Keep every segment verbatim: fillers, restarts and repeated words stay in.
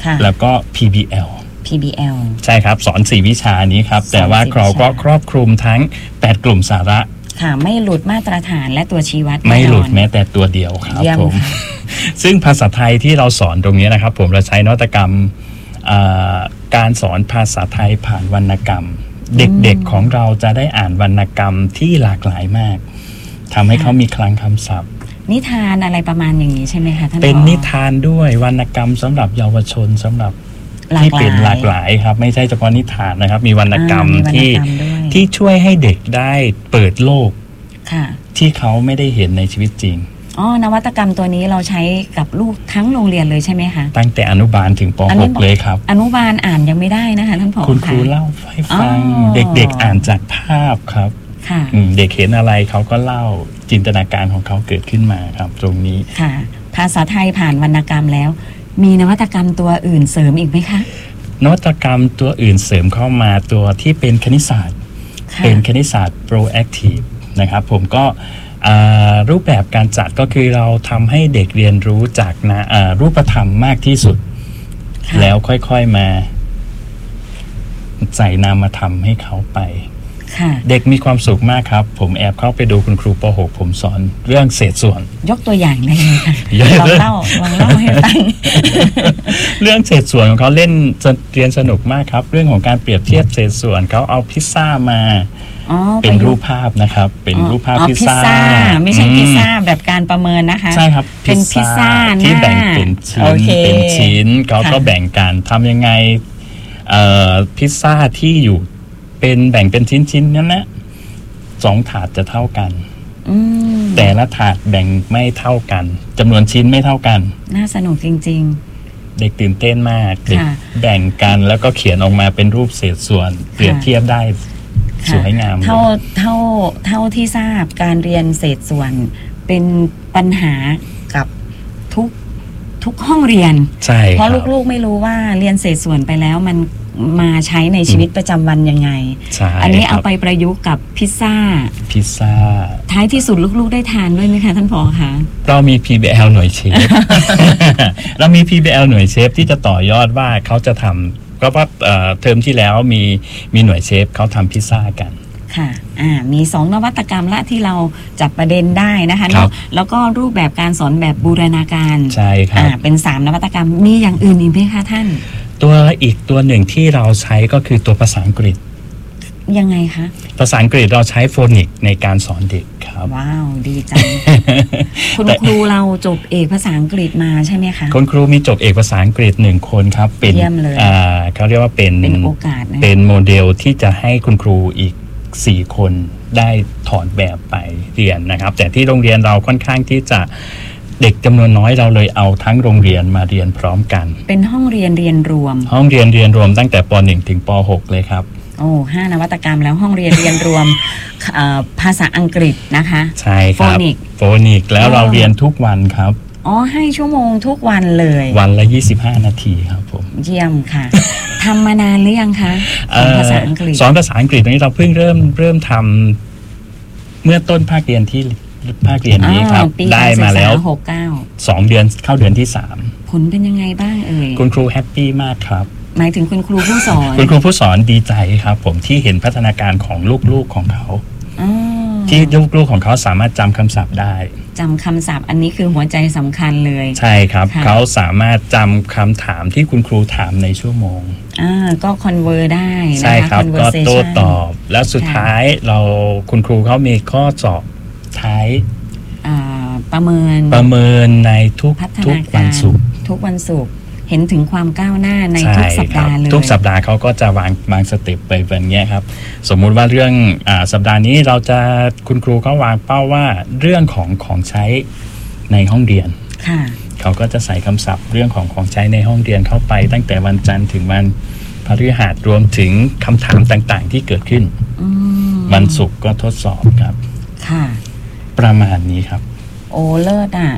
แล้วก็ พี บี แอลพี บี แอลใช่ครับสอนสี่วิชานี้ครับแต่ว่าเราก็ครอบคลุมทั้งแปดกลุ่มสาระค่ะไม่หลุดมาตรฐานและตัวชี้วัดไม่หลุดแม้แต่ตัวเดียวครับผมซึ่งภาษาไทยที่เราสอนตรงนี้นะครับผมเราใช้นวัตกรรมการสอนภาษาไทยผ่านวรรณกรรมเด็กๆของเราจะได้อ่านวรรณกรรมที่หลากหลายมากทำให้เขามีคลังคำศัพท์นิทานอะไรประมาณอย่างนี้ใช่ไหมคะท่านเป็นนิทานด้วยวรรณกรรมสำหรับเยาวชนสำหรับที่เป็นหลากหลายครับไม่ใช่เฉพาะนิทานนะครับมีวรรณกรรมที่ที่ช่วยให้เด็กได้เปิดโลกที่เขาไม่ได้เห็นในชีวิตจริงอ๋อนวัตกรรมตัวนี้เราใช้กับลูกทั้งโรงเรียนเลยใช่ไหมคะตั้งแต่อนุบาลถึงป หก เลยครับอนุบาลอ่านยังไม่ได้นะคะท่านผอคุณครูเล่าให้ฟังเด็กๆอ่านจากภาพครับเด็กเห็นอะไรเขาก็เล่าจินตนาการของเขาเกิดขึ้นมาครับตรงนี้ค่ะภาษาไทยผ่านวรรณกรรมแล้วมีนวัตกรรมตัวอื่นเสริมอีกไหมคะนวัตกรรมตัวอื่นเสริมเข้ามาตัวที่เป็นคณิตศาสตร์เป็นคณิตศาสตร์ proactive นะครับผมก็รูปแบบการจัดก็คือเราทำให้เด็กเรียนรู้จากนะรูปธรรมมากที่สุดแล้วค่อยๆมาใส่นามธรรมให้เขาไปเด็กมีความสุขมากครับผมแอบเข้าไปดูคุณครูป หก ผมสอนเรื่องเศษส่วนยกตัวอย่างได้ไหมคะลองเล่าลองเล่าให้ฟังเรื่องเศษส่วนของเขาเล่นเรียนสนุกมากครับเรื่องของการเปรียบเทียบเศษส่วนเขาเอาพิซซ่ามาเป็นรูปภาพนะครับเป็นรูปภาพพิซซ่าไม่ใช่พิซซ่าแบบการประเมินนะคะใช่ครับเป็นพิซซ่าที่แบ่งเป็นชิ้นเป็นชิ้นเขาก็แบ่งกันทำยังไงพิซซ่าที่อยู่เป็นแบ่งเป็นชิ้นๆนั้นนะสองถาดจะเท่ากันแต่ละถาดแบ่งไม่เท่ากันจำนวนชิ้นไม่เท่ากันน่าสนุกจริงๆเด็กตื่นเต้นมากเด็กแบ่งกันแล้วก็เขียนออกมาเป็นรูปเศษส่วนเปรียบเทียบได้สวยงามเท่าเท่าเท่าที่ทราบการเรียนเศษส่วนเป็นปัญหากับทุกทุกห้องเรียนเพราะลูกๆไม่รู้ว่าเรียนเศษส่วนไปแล้วมันมาใช้ในชีวิตประจำวันยังไงอันนี้เอาไปประยุกต์กับพิซซ่าพิซซ่าท้ายที่สุดลูกๆได้ทานด้วยไหมคะท่านผอคะเรามี พี บี แอล หน่วยเชฟ เรามี พี บี แอล หน่วยเชฟที่จะต่อยอดว่าเขาจะทำเพราะว่าเทอมที่แล้วมีมีหน่วยเชฟเขาทำพิซซ่ากันค่ะอ่ามีสองนวัตกรรมละที่เราจับประเด็นได้นะคะเนาะแล้วก็รูปแบบการสอนแบบบูรณาการใช่ครับอ่าเป็นสามนวัตกรรมมีอย่างอื่นอีกไหมคะท่านตัวอีกตัวหนึ่งที่เราใช้ก็คือตัวภาษาอังกฤษยังไงคะภาษาอังกฤษเราใช้โฟนิกในการสอนเด็กครับว้าวดีจัง คุณครูเราจบเอกภาษาอังกฤษมาใช่ไหมคะคุณครูมีจบเอกภาษาอังกฤษหนึ่งคนครับเป็นอ่าเขาเรียกว่าเป็นเป็นโอกาสนะเป็นโมเดลที่จะให้คุณครูอีกสี่คนได้ถอดแบบไปเรียนนะครับแต่ที่โรงเรียนเราค่อนข้างที่จะเด็กจำนวนน้อยเราเลยเอาทั้งโรงเรียนมาเรียนพร้อมกันเป็นห้องเรียนเรียนรวมห้องเรียนเรียนรวมตั้งแต่ป หนึ่ง ถึงป หก เลยครับโอ้ห้านวัตกรรมแล้วห้องเรียนเรียนรวม ภาษาอังกฤษนะคะใช่ครับโฟนิกโฟนิกแล้วเราเรียนทุกวันครับอ๋อให้ชั่วโมงทุกวันเลยวันละยี่สิบห้านาทีครับผมเยี่ยมค่ะ ทำมานานหรือยังคะสอนภาษาอังกฤษสอนภาษาอังกฤษตรงนี้เราเพิ่งเริ่มเริ่มทำเมื่อต้นภาคเรียนที่ภาคเรียนนี้ครับได้มาแล้วสองเดือนเข้าเดือนที่สามผลเป็นยังไงบ้างเอ่ยคุณครูแฮปปี้มากครับหมายถึงคุณครูผู้สอนคุณครูผู้สอนดีใจครับผมที่เห็นพัฒนาการของลูกๆของเขาที่ลูกๆของเขาสามารถจำคำศัพท์ได้จำคำศัพท์อันนี้คือหัวใจสำคัญเลยใช่ครับเขาสามารถจำคำถามที่คุณครูถามในชั่วโมงอ่าก็คอนเวอร์ได้นะคะใช่ครับก็โต้ตอบแล้วสุดท้ายเราคุณครูเขามีข้อสอบท้ายประเมินประเมินในทุกทุกวันศุกร์ทุกวันศุกร์เห็นถึงความก้าวหน้าในทุกสัปดาห์เลยทุกสัปดาห์เขาก็จะวางวางสเต็ปไปแบบนี้ครับสมมุติว่าเรื่องอ่าสัปดาห์นี้เราจะคุณครูเขาวางเป้าว่าเรื่องของของใช้ในห้องเรียนค่ะเขาก็จะใส่คำศัพท์เรื่องของของใช้ในห้องเรียนเข้าไปตั้งแต่วันจันทร์ถึงวันพฤหัสรวมถึงคำถามต่างๆที่เกิดขึ้นวันศุกร์ก็ทดสอบครับค่ะประมาณนี้ครับโอ้เลิศอ่ะ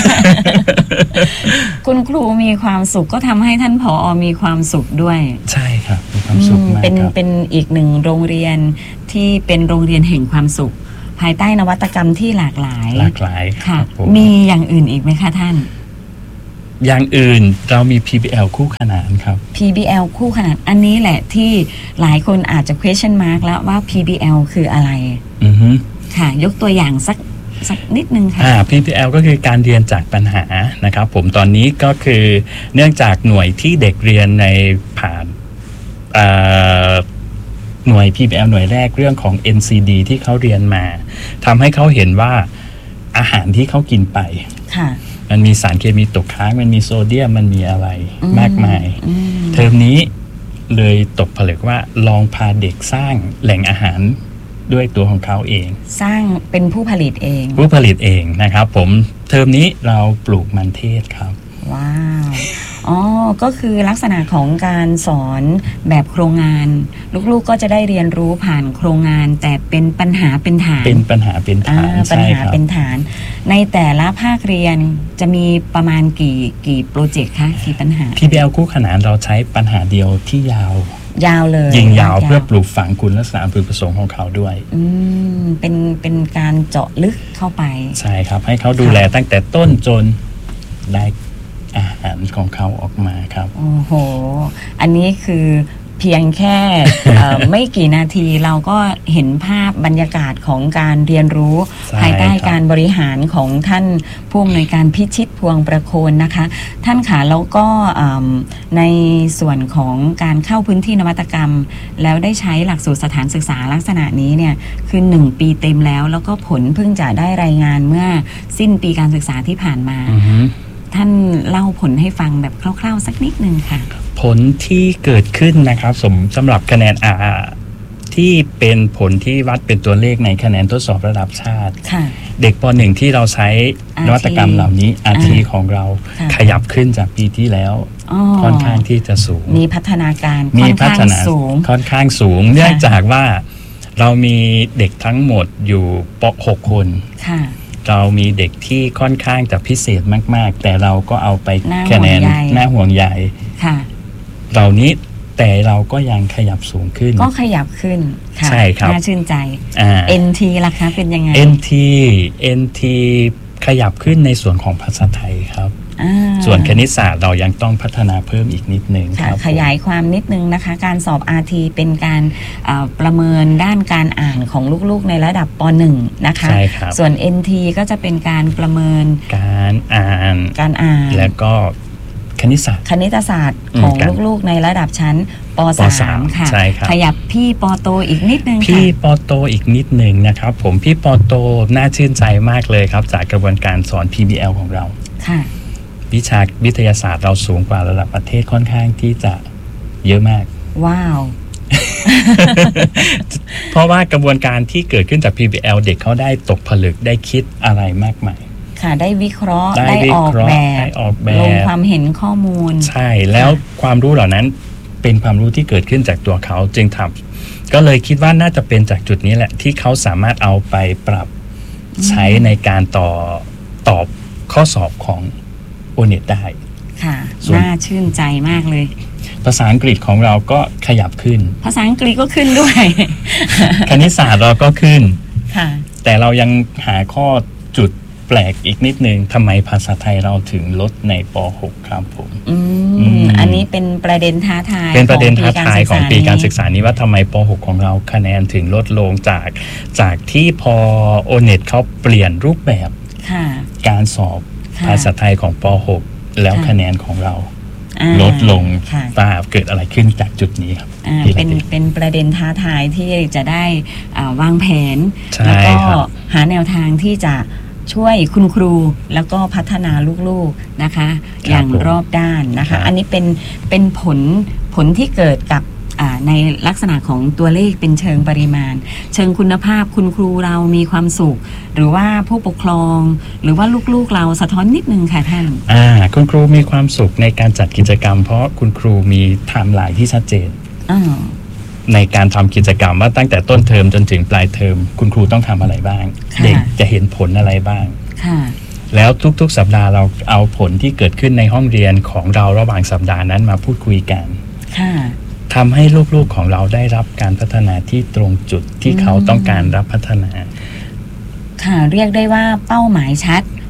คุณครูมีความสุขก็ทำให้ท่านผอ.มีความสุขด้วยใช่ครับมีความสุขมากเป็นเป็นอีกหนึ่งโรงเรียนที่เป็นโรงเรียนแห่งความสุขภายใต้นวัตกรรมที่หลากหลายหลากหลายค่ะมีอย่างอื่นอีกไหมคะท่านอย่างอื่นเรามี พี บี แอล คู่ขนานครับพี บี แอล คู่ขนานอันนี้แหละที่หลายคนอาจจะ question mark แล้วว่า พี บี แอล คืออะไรอือฮึค่ะยกตัวอย่างสักสักนิดนึงค่ะอ่า พี บี แอล ก็คือการเรียนจากปัญหานะครับผมตอนนี้ก็คือเนื่องจากหน่วยที่เด็กเรียนในผ่านหน่วย พี บี แอล หน่วยแรกเรื่องของ เอ็น ซี ดี ที่เขาเรียนมาทำให้เขาเห็นว่าอาหารที่เขากินไปมันมีสารเคมีตกค้างมันมีโซเดียมมันมีอะไรมากมายเทอมนี้เลยตกผลึกว่าลองพาเด็กสร้างแหล่งอาหารด้วยตัวของเขาเองสร้างเป็นผู้ผลิตเองผู้ผลิตเองนะครับผมเทอมนี้เราปลูกมันเทศครับว้าวอ๋อก็คือลักษณะของการสอนแบบโครงงานลูกๆก็จะได้เรียนรู้ผ่านโครงงานแต่เป็นปัญหาเป็นฐานเป็นปัญหาเป็นฐานปัญหาเป็นฐานในแต่ละภาคเรียนจะมีประมาณกี่กี่โปรเจกต์คะกี่ปัญหาพี บี แอล คู่ขนานเราใช้ปัญหาเดียวที่ยาวยาวเลยยิงยาวเพื่อปลูกฝังคุณลักษณะพึงประสงค์ของเขาด้วยอืมเป็นเป็นการเจาะลึกเข้าไปใช่ครับให้เขาดูแลตั้งแต่ต้นจนได้อาหารของเขาออกมาครับโอ้โหอันนี้คือเพียงแค่ ไม่กี่นาทีเราก็เห็นภาพบรรยากาศของการเรียนรู้ภายใต้การบริหารของท่านผู้อำนวยการพิชิตพวงประโคนนะคะท่านขาแล้วก็ในส่วนของการเข้าพื้นที่นวัตกรรมแล้วได้ใช้หลักสูตรสถานศึกษาลักษณะนี้เนี่ยคือหนึ่งปีเต็มแล้วแล้วก็ผลเพิ่งจะได้รายงานเมื่อสิ้นปีการศึกษาที่ผ่านมา uh-huh. ท่านเล่าผลให้ฟังแบบคร่าวๆสักนิดนึงค่ะผลที่เกิดขึ้นนะครับสมสำหรับคะแนนอาที่เป็นผลที่วัดเป็นตัวเลขในคะแนนทดสอบระดับชาติเด็กป.หนึ่งที่เราใช้นวัตกรรมเหล่านี้ อาร์ ที ของเราขยับขึ้นจากปีที่แล้วค่อนข้างที่จะสูงมีพัฒนาการค่อนข้างสูงค่อนข้างสูงเนื่องจากว่าเรามีเด็กทั้งหมดอยู่ป.หกคนเรามีเด็กที่ค่อนข้างจะพิเศษมากๆแต่เราก็เอาไปคะแนนน่าห่วงใยเหล่านี้แต่เราก็ยังขยับสูงขึ้นก็ขยับขึ้นใช่ครับน่าชื่นใจ เอ็น ที ล่ะคะเป็นยังไงเอ็น ที เอ็น ที ขยับขึ้นในส่วนของภาษาไทยครับส่วนคณิตศาสตร์เรายังต้องพัฒนาเพิ่มอีกนิดนึงครับขยายความนิดนึงนะคะการสอบ อาร์ ที เป็นการประเมินด้านการอ่านของลูกๆในระดับป.หนึ่ง นะคะส่วน เอ็น ที ก็จะเป็นการประเมินการอ่านการอ่านและก็คณิตศาสตร์คณิตศาสตร์ของลูกๆในระดับชั้นป.สาม ค่ะขยับพี่ป.โตอีกนิดนึงพี่ป.โตอีกนิดนึงนะครับผมพี่ป.โตน่าชื่นใจมากเลยครับจากกระบวนการสอน พี บี แอล ของเราค่ะวิชาวิทยาศาสตร์เราสูงกว่าระดับประเทศค่อนข้างที่จะเยอะมากว้าวเพราะว่ากระบวนการที่เกิดขึ้นจาก พี บี แอล เด็กเขาได้ตกผลึกได้คิดอะไรมากมายค่ะได้วิเคราะห์ได้ออกแบบลงความเห็นข้อมูลใช่แล้วความรู้เหล่านั้นเป็นความรู้ที่เกิดขึ้นจากตัวเขาจึงทำก็เลยคิดว่าน่าจะเป็นจากจุดนี้แหละที่เขาสามารถเอาไปปรับใช้ในการต่อตอบข้อสอบของโอเน็ตได้ค่ะน่าชื่นใจมากเลยภาษาอังกฤษของเราก็ขยับขึ้นภาษาอังกฤษก็ขึ้นด้วยคณิตศาสตร์เราก็ขึ้นค่ะแต่เรายังหาข้อจุดแปลกอีกนิดนึงทำไมภาษาไทยเราถึงลดในป.หก ครับผมอืมอันนี้เป็นประเด็นท้าทายเป็นประเด็นท้าทายของปีการศึกษานี้ว่าทำไมป.หก ของเราคะแนนถึงลดลงจากจากที่พอโอเน็ตเขาเปลี่ยนรูปแบบการสอบภาษาไทยของป.หก แล้วคะแนนของเราลดลงตาเกิดอะไรขึ้นจากจุดนี้ครับเป็นเป็นประเด็นท้าทายที่จะได้วางแผนแล้วก็หาแนวทางที่จะช่วยคุณครูแล้วก็พัฒนาลูกๆนะคะอย่างรอบด้านนะคะอันนี้เป็นเป็นผลผลที่เกิดกับในลักษณะของตัวเลขเป็นเชิงปริมาณเชิงคุณภาพคุณครูเรามีความสุขหรือว่าผู้ปกครองหรือว่าลูกๆเราสะท้อนนิดนึงค่ะท่านอ่าคุณครูมีความสุขในการจัดกิจกรรมเพราะคุณครูมีไทม์ไลน์ที่ชัดเจนในการทำกิจกรรมว่าตั้งแต่ต้นเทอมจนถึงปลายเทอมคุณครูต้องทำอะไรบ้างเด็กจะเห็นผลอะไรบ้างแล้วทุกๆสัปดาห์เราเอาผลที่เกิดขึ้นในห้องเรียนของเราระหว่างสัปดาห์นั้นมาพูดคุยกันทำให้ลูกๆของเราได้รับการพัฒนาที่ตรงจุดที่เขาต้องการรับพัฒนาค่ะเรียกได้ว่าเป้าหมายชัด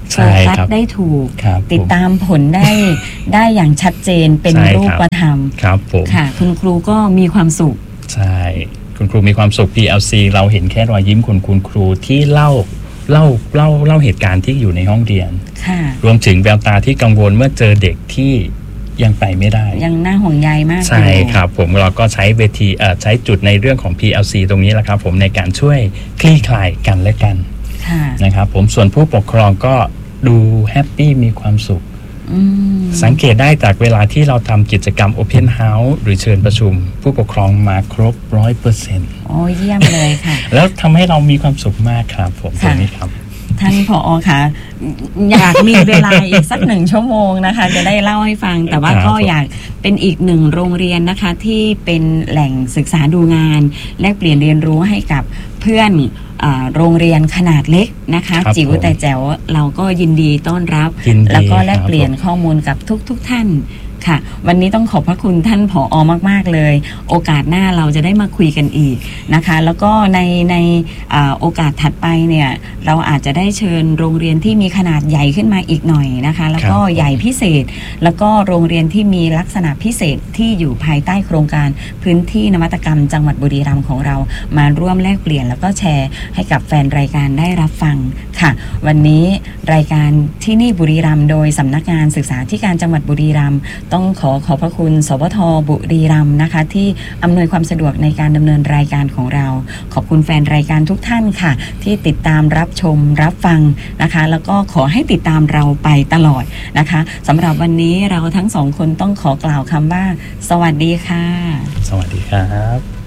โฟกัสได้ถูกติดตามผลได้ได้อย่างชัดเจนเป็นรูปธรรมครับผมค่ะคุณครูก็มีความสุขใช่คุณครูมีความสุข พี แอล ซี เราเห็นแค่รอยยิ้มของคุณครูที่เล่าเล่าเล่าเล่าเหตุการณ์ที่อยู่ในห้องเรียนรวมถึงแววตาที่กังวลเมื่อเจอเด็กที่ยังไปไม่ได้ยังน่าห่วงใยมากใช่ครับผมเราก็ใช้เวทีเอ่อใช้จุดในเรื่องของ พี แอล ซี ตรงนี้แหละครับผมในการช่วยคลี่คลายกันและกันนะครับผมส่วนผู้ปกครองก็ดูแฮปปี้มีความสุขสังเกตได้จากเวลาที่เราทำกิจกรรม Open House หรือเชิญประชุมผู้ปกครองมาครบร้อยเปอร์เซ็นต์โอ้เยี่ยมเลยค่ะแล้วทำให้เรามีความสุขมากครับผมตรงนี้ครับท่านผอ.ค่ะอยากมีเวลาอีกสักหนึ่งชั่วโมงนะคะจะได้เล่าให้ฟังแต่ว่าก็อยากเป็นอีกหนึ่งโรงเรียนนะคะที่เป็นแหล่งศึกษาดูงานแลกเปลี่ยนเรียนรู้ให้กับเพื่อนโรงเรียนขนาดเล็กนะคะจิ๋วแต่แจ๋วเราก็ยินดีต้อนรับแล้วก็แลกเปลี่ยนข้อมูลกับทุกๆ ท่านค่ะวันนี้ต้องขอบพระคุณท่านผอ.มากๆเลยโอกาสหน้าเราจะได้มาคุยกันอีกนะคะแล้วก็ในในโอกาสถัดไปเนี่ยเราอาจจะได้เชิญโรงเรียนที่มีขนาดใหญ่ขึ้นมาอีกหน่อยนะคะแล้วก็ใหญ่พิเศษแล้วก็โรงเรียนที่มีลักษณะพิเศษที่อยู่ภายใต้โครงการพื้นที่นวัตกรรมจังหวัดบุรีรัมย์ของเรามาร่วมแลกเปลี่ยนแล้วก็แชร์ให้กับแฟนรายการได้รับฟังค่ะวันนี้รายการที่นี่บุรีรัมย์โดยสำนักงานศึกษาธิการจังหวัดบุรีรัมย์ต้องขอขอบพระคุณสปท.บุรีรัมย์นะคะที่อำนวยความสะดวกในการดำเนินรายการของเราขอบคุณแฟนรายการทุกท่านค่ะที่ติดตามรับชมรับฟังนะคะแล้วก็ขอให้ติดตามเราไปตลอดนะคะสำหรับวันนี้เราทั้งสองคนต้องขอกล่าวคำว่าสวัสดีค่ะสวัสดีครับ